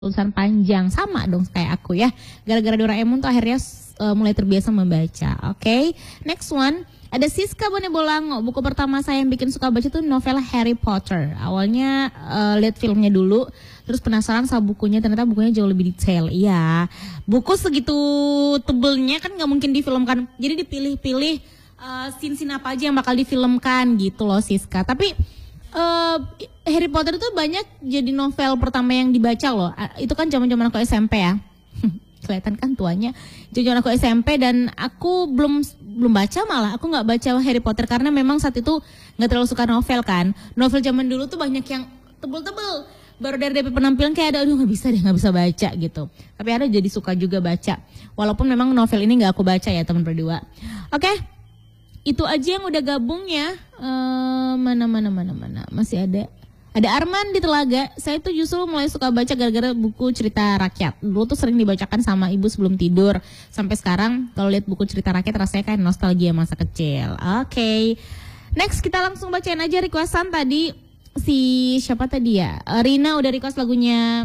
tulisan panjang, sama dong kayak aku ya. Gara-gara Doraemon tuh akhirnya mulai terbiasa membaca. Oke, next one. Ada Siska Bone Bolango. Buku pertama saya yang bikin suka baca tuh novel Harry Potter. Awalnya lihat filmnya dulu, terus penasaran sama bukunya. Ternyata bukunya jauh lebih detail. Iya, buku segitu tebelnya kan nggak mungkin difilmkan. Jadi dipilih-pilih scene-scene apa aja yang bakal difilmkan gitu loh Siska. Tapi Harry Potter itu banyak jadi novel pertama yang dibaca loh. Itu kan zaman-zaman aku SMP ya. Kelihatan kan tuanya. Zaman aku SMP dan aku belum baca, malah aku nggak baca Harry Potter karena memang saat itu nggak terlalu suka novel kan. Novel zaman dulu tuh banyak yang tebel-tebel. Baru dari DP penampilan kayak ada, aduh nggak bisa baca gitu. Tapi ada jadi suka juga baca. Walaupun memang novel ini nggak aku baca ya teman berdua. Oke. Itu aja yang udah gabung ya. Mana. Masih ada. Ada Arman di Telaga. Saya tuh justru mulai suka baca gara-gara buku cerita rakyat. Dulu tuh sering dibacakan sama ibu sebelum tidur. Sampai sekarang kalau lihat buku cerita rakyat rasanya kayak nostalgia masa kecil. Oke. Next kita langsung bacain aja requestan tadi. Siapa tadi ya? Rina udah request lagunya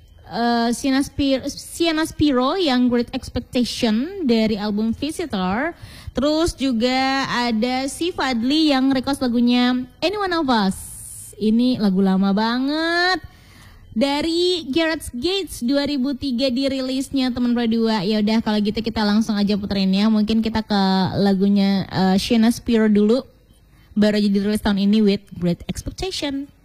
Sienna Spiro yang Great Expectation dari album Visitor. Terus juga ada si Fadli yang request lagunya Anyone of Us. Ini lagu lama banget. Dari Gareth Gates 2003 dirilisnya teman berdua. Ya udah kalau gitu kita langsung aja puterin ya. Mungkin kita ke lagunya Sienna Spiro dulu. Baru aja dirilis tahun ini with Great Expectation.